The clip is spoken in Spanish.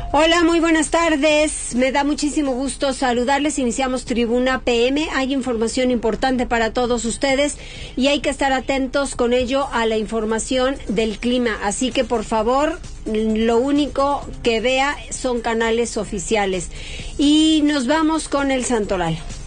Hola, muy buenas tardes. Me da muchísimo gusto saludarles. Iniciamos Tribuna PM. Hay información importante para todos ustedes y hay que estar atentos con ello a la información del clima. Así que, por favor, lo único que vea son canales oficiales. Y nos vamos con el santoral.